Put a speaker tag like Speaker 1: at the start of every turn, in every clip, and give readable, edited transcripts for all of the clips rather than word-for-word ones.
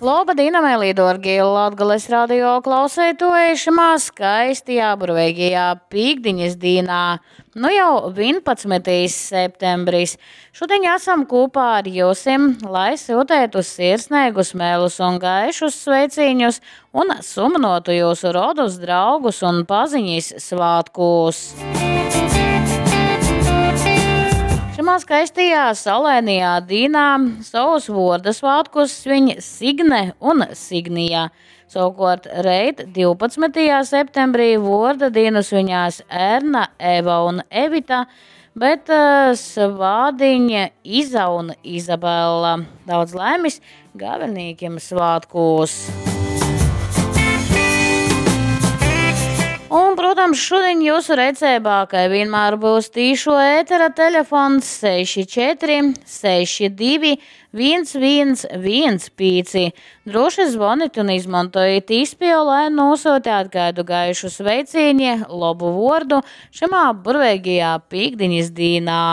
Speaker 1: Labdien, Emīlija Dorgija, Latgales radio klausētojušamā skaistajā, burvīgajā pīkdiņas dīnā. Nu jau 11. septembris. Šodien esam kopā ar jūsim, lai siltētu sirsnēgus, mēlus un gaišus sveiciņus un sumnotu jūsu rodus, draugus un paziņas svātkos. Šajā skaistajā saulainajā dīnā savus vārdu svētkus svin Signe un Signija. Savukārt reit 12. septembrī vārdu dienu svinās Erna, Eva un Evita, bet svādiņa Iza un Izabela. Daudz laimes gavelnīkiem svētkos! Un, protams, šodien jūsu redzībā, kā vienmēr būs tīšo ētera telefons 64 62 1115. Droši zvaniet un izmantojiet īspēju, lai nosūtītu kādu gaišu sveicieni, labu vārdu šajā burvīgajā pīkdiņas dīnā.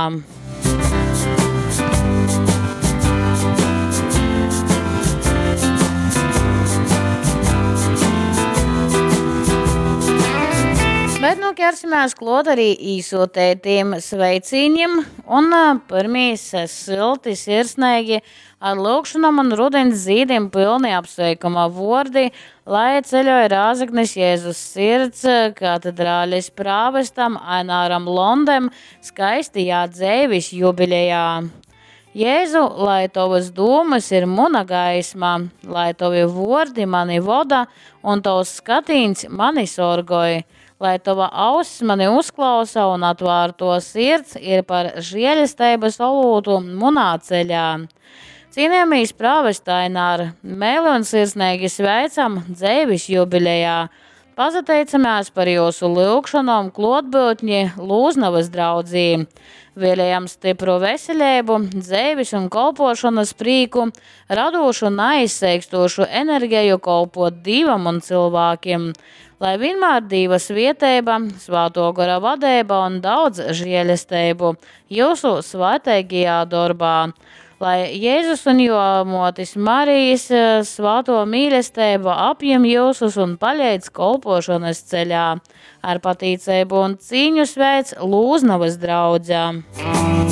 Speaker 1: Bet nu ķersimies klāt arī īsotētiem sveicīņiem un pirmīs silti sirsnīgi ar lūkšanām un rudens zīdiem pilni apsveikuma vārdi, lai ceļoja Rāzaknis Jēzus sirds katedrālis prāvestam Aināram Londem skaistajā dzēvis jubilejā. Jēzu, lai tavas domas ir muna gaisma, lai tavi vārdi mani voda un tavs skatīns mani sorgoja. Lai tava auss mani uzklausa un atvārto sirds ir par žēlestības olūtu munā ceļā. Cienījamīs prāvestaināri, mēli un sirsnīgi sveicam dzēvis jubilejā. Pazateicamies par jūsu lūgšanom klotbūtņi Lūznavas draudzī. Vēlējam stipru veselību, dzēvis un kolpošanas prīku, radošu un aizseikstošu enerģiju kolpot divam un cilvēkiem. Lai vienmēr Dieva svētība, Svēto gara vadība un daudz žēlestību jūsu svētīgajā darbā. Lai Jēzus un Jomotis Marijas svēto mīlestība apjem jūsus un palīdz kolpošanas ceļā. Ar patīcību un cīņu sveic Lūznavas draudzē.